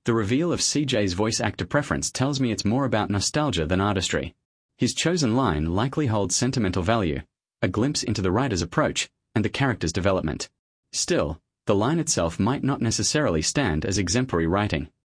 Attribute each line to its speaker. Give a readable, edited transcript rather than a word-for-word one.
Speaker 1: The reveal of CJ's voice actor preference tells me it's more about nostalgia than artistry. His chosen line likely holds sentimental value, a glimpse into the writer's approach, and the character's development. Still, the line itself might not necessarily stand as exemplary writing.